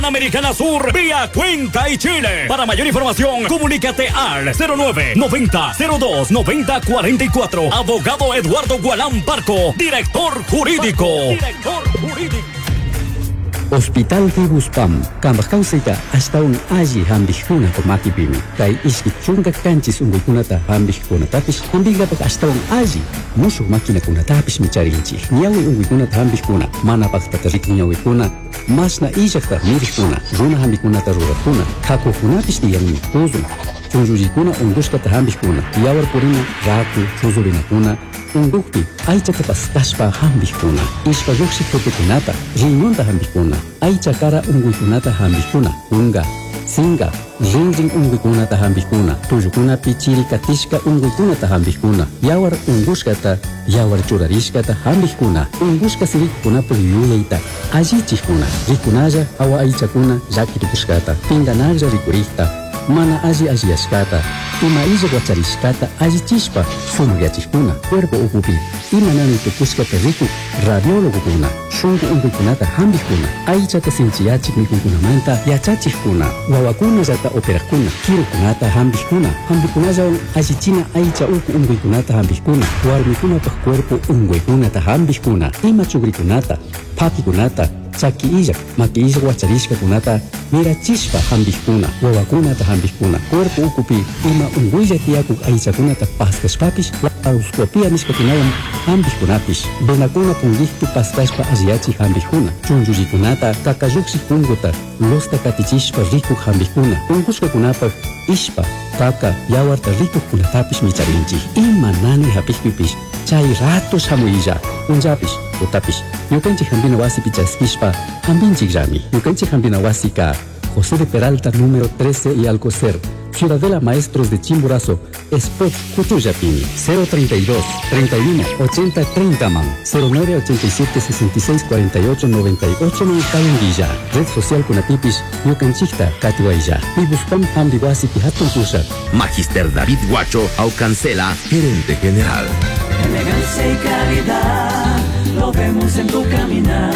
Americana Sur, vía Cuenca y Chile. Para mayor información, comunícate al 09-90-02-90-44. Abogado Eduardo Gualán Parco, director jurídico. Hospital Fibuspam, Kambakausita, hasta un aji hambihuna ko makipimi. Kay iskichunga kanchis ungukunata hambihuna tapis, hambigapak hasta un aji. Musu makina kuna tapis micharinchi. Niyawi ungukunata hambihuna, manapaktarik niyawikuna. Mas na ijakta mirikuna, runa hambikunata rurakuna. Kakukunapis niyang mikuzun. Chunjujikuna unduskata hambihuna. Yawar purina, raku, chuzurinakuna. Undukpi, aichata pastashpa hambihuna. Ishpa yuksi kutukunata, riñonta hambihuna. Aichakara unguikunata hambihuna. Unga, singa, rinring unguikunata hambihuna. Tuyukuna pichiri katishka unguikunata hambihuna. Yawar unguskata, yawar churarishkata hambihuna. Unguska sirikuna puliyuleita. Ajichikuna, rikunaya awa aichakuna yakirikuskata. Pinganaja rikurikta. Mana aji askata, ima iza guacharishkata aji chispa, sumagachikuna, cuerpo ukupi, ima nani tukuskata riku, radiólogo kuna, shungu unguikunata hambikuna, aichata sinchiyachik mikuna manta, yachachikuna, wawakuna zata operakuna, kirukunata hambikuna, hambikunaya aji china aicha uku unguikunata hambikuna, warmikuna pa cuerpo unguikunata hambikuna, ima chugrikunata, pakikunata, Chaki ijak, maki ijak wacharishka kunata, mira chispa hambihkuna, wawakunata hambihkuna, cuerpo ukupi, ima unguilla tiakuk aichakunata paskashpapis, auskopia nishkakunawan hambihkunapis, benakuna pungihtu paskashpa asiachi hambihkuna, chunjujikunata, kakayuksi kunguta, losta katichishpa rikuk hambihkuna, unguskakunapa, ishpa, kaka, yawarta rikuk kunatapis micharinchi, ima nani hapihpipis, chay ratos hamuilla, unjapis, utapis, yukanchik hambina wasi pichaskishpa, hambinchik rami, yukanchik hambina wasi ka, José de Peralta número 13 y Alcocer, Ciudadela Maestros de Chimborazo, Spot Cutuyapini, 032 31 80 30 man, 09 87 66 48 98 Calendilla, Red Social Kunatipis, Yucanchikta, Katiwaija, Pibuspam Hambiwasi Pihatun Pusat. Magister David Guacho, Aucancela, gerente general. Elegancia y calidad, lo vemos en tu caminar.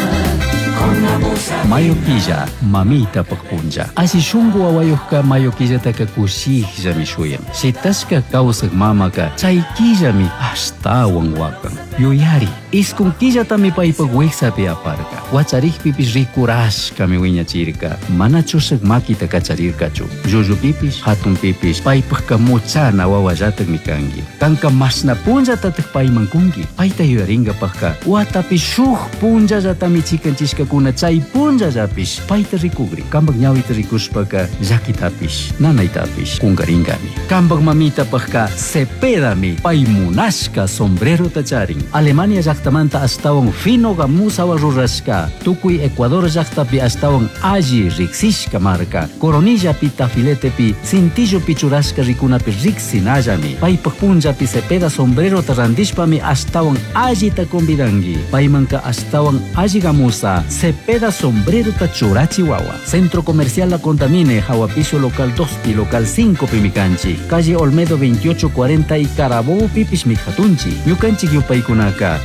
Mayoquilla, mamita pakpunja. Asi shungu awayuhka mayoquilla takakushija mishuyam. Si taska kausak mamaka, chaykilla mi hasta wangwakan. Yuyari, iskunkilla tami paipagweksa pi aparka. Wacharih pipis rikurashka mi wiñachirka. Mana chusak makita kacharirkachu. Yuyu pipis, hatun pipis, paipagka muchana wawayatak mikangi. Kanka masna punja tatak paimankungi. Paita yuyaringa pagka. Watapi shuh punja jatami chikanchishka kuna chay punja japis paita rikugri kambag ñawita rikushpaka llakitapish nanaytapish kungaringami kambag mamita pagka cepedami paymunashka sombrero tacharin Alemania llaqtamanta astawan finoga musawa rurashka tukuy Ecuador llaqtapi astawan alli riksishka marka Coronilla tafiletepi cintillo pichurashka rikunapi riksinallami paypag punjapi cepeda sombrero randishpami astawan allita convidangi paymanka astawan alli gamusa Cepeda sombrero tachura Chihuahua. Centro Comercial La Contamine, Jahuapiso Local 2 y Local 5 Pimicanchi. Calle Olmedo 2840 y Carabobo Pipis Mijatunchi. Yucanchi Yupaikunaka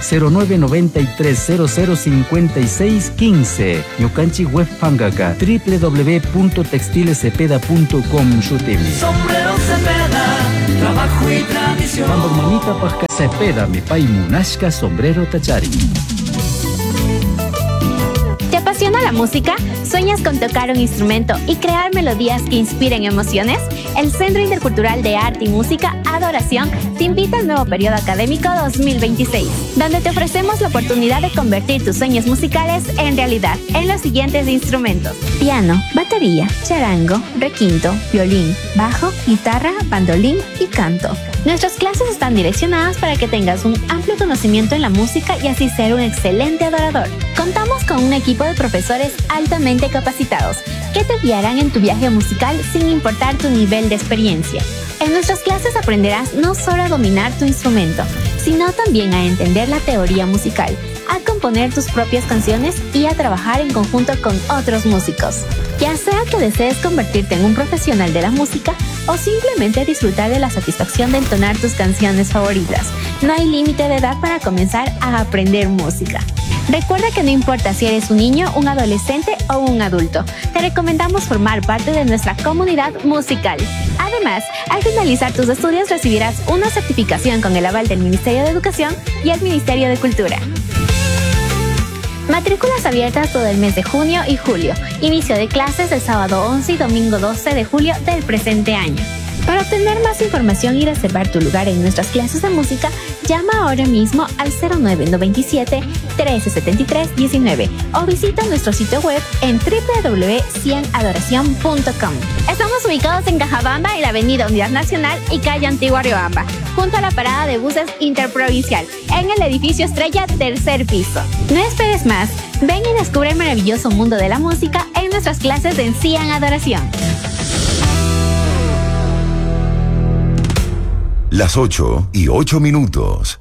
0993005615. Yucanchi Web Pangaka www.textilecepeda.com Shutimi. Sombrero Cepeda, trabajo y tradición. Cuando mamita pasca Cepeda mi pai munashka sombrero tachari. ¿Te apasiona la música? ¿Sueñas con tocar un instrumento y crear melodías que inspiren emociones? El Centro Intercultural de Arte y Música Adoración te invita al nuevo periodo académico 2026, donde te ofrecemos la oportunidad de convertir tus sueños musicales en realidad en los siguientes instrumentos: piano, batería, charango, requinto, violín, bajo, guitarra, bandolín y canto. Nuestras clases están direccionadas para que tengas un amplio conocimiento en la música y así ser un excelente adorador. Contamos con un equipo de profesores altamente capacitados que te guiarán en tu viaje musical sin importar tu nivel de experiencia. En nuestras clases aprenderás no solo a dominar tu instrumento, sino también a entender la teoría musical, a componer tus propias canciones y a trabajar en conjunto con otros músicos. Ya sea que desees convertirte en un profesional de la música o simplemente disfrutar de la satisfacción de entonar tus canciones favoritas, no hay límite de edad para comenzar a aprender música. Recuerda que no importa si eres un niño, un adolescente o un adulto, te recomendamos formar parte de nuestra comunidad musical. Además, al finalizar tus estudios recibirás una certificación con el aval del Ministerio de Educación y el Ministerio de Cultura. Matrículas abiertas todo el mes de junio y julio. Inicio de clases el sábado 11 y domingo 12 de julio del presente año. Para obtener más información y reservar tu lugar en nuestras clases de música, llama ahora mismo al 0997-1373-19 o visita nuestro sitio web en www.cianadoracion.com. Estamos ubicados en Cajabamba, en la avenida Unidad Nacional y calle Antigua Riobamba, junto a la parada de buses interprovincial, en el edificio Estrella, tercer piso. No esperes más, ven y descubre el maravilloso mundo de la música en nuestras clases de Cian Adoración. Las 8:08.